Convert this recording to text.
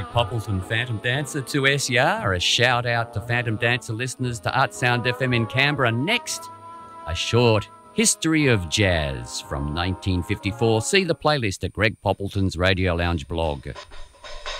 Greg Poppleton, Phantom Dancer to SER. A shout out to Phantom Dancer listeners to Art Sound FM in Canberra. Next, a short history of jazz from 1954. See the playlist at Greg Poppleton's Radio Lounge blog.